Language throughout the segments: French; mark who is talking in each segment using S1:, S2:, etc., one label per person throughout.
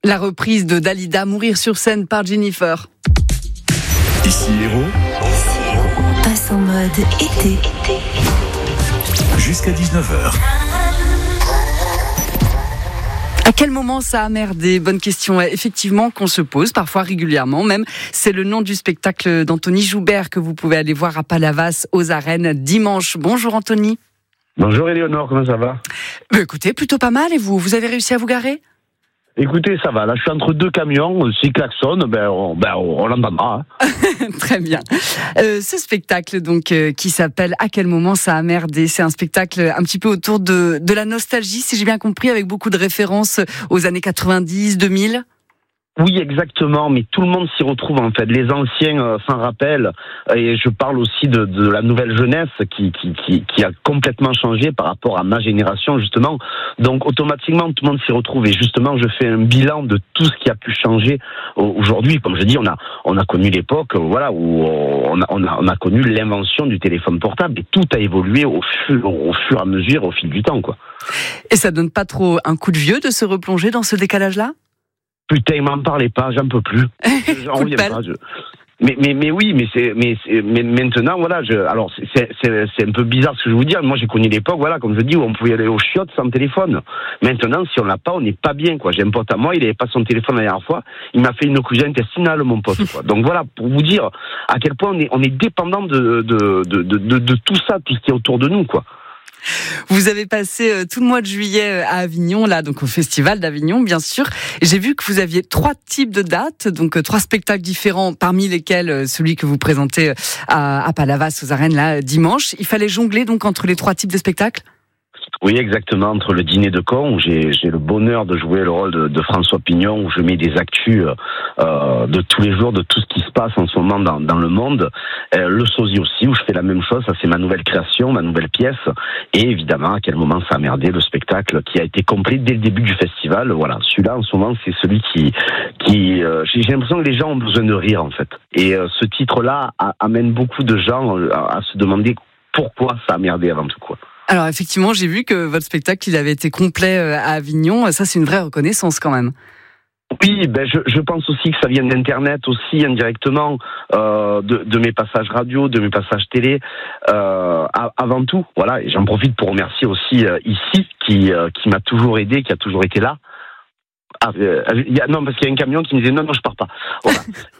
S1: La reprise de Dalida, Mourir sur scène par Jennifer.
S2: Ici Héros.
S3: Passe en mode été.
S2: Jusqu'à 19h.
S1: À quel moment ça a merdé ? Bonne question, effectivement, qu'on se pose, parfois régulièrement même. C'est le nom du spectacle d'Anthony Joubert que vous pouvez aller voir à Palavas, aux Arènes, dimanche. Bonjour Anthony.
S4: Bonjour Éléonore, comment ça va ?
S1: Écoutez, plutôt pas mal, et vous ? Vous avez réussi à vous garer ?
S4: Écoutez, ça va, là je suis entre deux camions, s'ils klaxonnent, on l'entendra.
S1: Très bien. Ce spectacle donc qui s'appelle « À quel moment ça a merdé ?» C'est un spectacle un petit peu autour de la nostalgie, si j'ai bien compris, avec beaucoup de références aux années 90, 2000.
S4: Oui, exactement, mais tout le monde s'y retrouve en fait. Les anciens s'en rappellent, et je parle aussi de la nouvelle jeunesse qui a complètement changé par rapport à ma génération justement. Donc automatiquement tout le monde s'y retrouve, et justement je fais un bilan de tout ce qui a pu changer aujourd'hui. Comme je dis, on a connu l'époque où on a connu l'invention du téléphone portable, et tout a évolué au fur et à mesure, au fil du temps, quoi.
S1: Et ça donne pas trop un coup de vieux de se replonger dans ce décalage-là ?
S4: Putain, m'en parlez pas, j'en peux plus. J'en reviens pas. Mais oui, mais maintenant, voilà, alors c'est un peu bizarre ce que je vais vous dire. Moi, j'ai connu l'époque, voilà, comme je dis, où on pouvait aller aux chiottes sans téléphone. Maintenant, si on l'a pas, on n'est pas bien, quoi. J'ai un pote à moi, il avait pas son téléphone la dernière fois, il m'a fait une occlusion intestinale, mon pote, quoi. Donc voilà, pour vous dire à quel point on est dépendant de tout ça, tout ce qui est autour de nous, quoi.
S1: Vous avez passé tout le mois de juillet à Avignon, là, donc au Festival d'Avignon, bien sûr. Et j'ai vu que vous aviez 3 types de dates, donc 3 spectacles différents, parmi lesquels celui que vous présentez à Palavas, aux Arènes, là, dimanche. Il fallait jongler donc entre les 3 types de spectacles ?
S4: Oui, exactement, entre le dîner de con, où j'ai le bonheur de jouer le rôle de François Pignon, où je mets des actus de tous les jours, de tout ce qui se passe en ce moment dans le monde. Le sosie aussi, où je fais la même chose, ça c'est ma nouvelle création, ma nouvelle pièce. Et évidemment, à quel moment ça a merdé, le spectacle qui a été complet dès le début du festival. Voilà, celui-là en ce moment, c'est celui qui j'ai l'impression que les gens ont besoin de rire, en fait. Et ce titre-là amène beaucoup de gens à se demander pourquoi ça a merdé avant tout, quoi.
S1: Alors effectivement, j'ai vu que votre spectacle, il avait été complet à Avignon. Ça, c'est une vraie reconnaissance quand même.
S4: Oui, je pense aussi que ça vient d'Internet aussi, indirectement, de mes passages radio, de mes passages télé, avant tout. Voilà, et j'en profite pour remercier aussi ici, qui m'a toujours aidé, qui a toujours été là. Non, parce qu'il y a un camion qui me disait non, je pars pas. Voilà.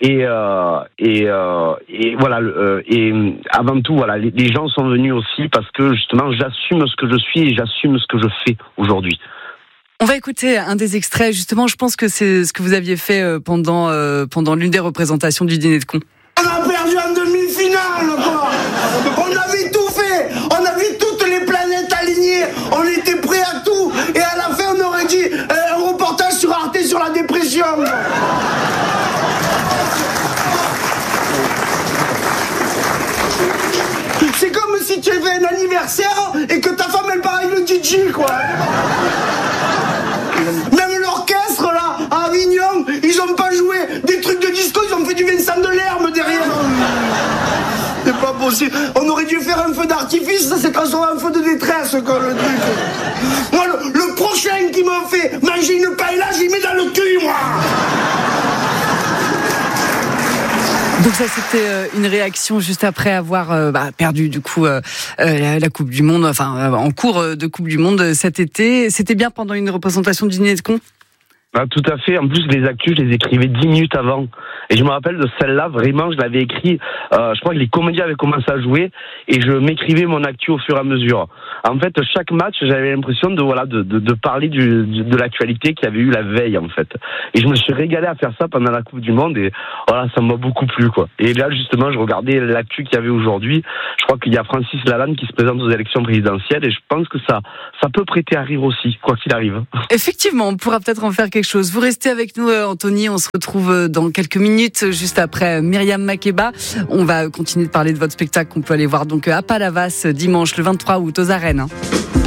S4: et voilà. Et avant tout, voilà, les gens sont venus aussi parce que justement, j'assume ce que je suis et j'assume ce que je fais aujourd'hui.
S1: On va écouter un des extraits. Justement, je pense que c'est ce que vous aviez fait pendant l'une des représentations du dîner de con.
S5: On a perdu en demi-finale, quoi. On avait tout fait. On avait toutes les planètes alignées. On était prêts à tout. Et à la fin, on aurait dit un reportage sur Arte sur la dépression. C'est comme si tu avais un anniversaire et que ta femme, elle part avec le DJ, quoi. Même l'orchestre, là, à Avignon, ils ont pas joué des trucs de disco, ils ont fait du Vincent Delerme derrière. C'est pas possible. On aurait dû faire un feu d'artifice, ça s'est transformé en feu de détresse, quoi, le truc. Moi, le prochain qui me fait manger une paella, j'y mets dans le cul, moi.
S1: Donc ça, c'était une réaction juste après avoir perdu du coup la Coupe du Monde, en cours de Coupe du Monde cet été. C'était bien pendant une représentation du dîner de con ?
S4: Tout à fait. En plus, les actus, je les écrivais 10 minutes avant. Et je me rappelle de celle-là, vraiment, je l'avais écrit, je crois que les comédiens avaient commencé à jouer, et je m'écrivais mon actu au fur et à mesure. En fait, chaque match, j'avais l'impression de parler de l'actualité qu'il y avait eu la veille, en fait. Et je me suis régalé à faire ça pendant la Coupe du Monde, et voilà, ça m'a beaucoup plu, quoi. Et là, justement, je regardais l'actu qu'il y avait aujourd'hui. Je crois qu'il y a Francis Lalanne qui se présente aux élections présidentielles, et je pense que ça peut prêter à rire aussi, quoi qu'il arrive.
S1: Effectivement, on pourra peut-être en faire quelque chose. Vous restez avec nous, Anthony. On se retrouve dans quelques minutes, juste après Myriam Makeba. On va continuer de parler de votre spectacle qu'on peut aller voir donc à Palavas dimanche le 23 août aux Arènes.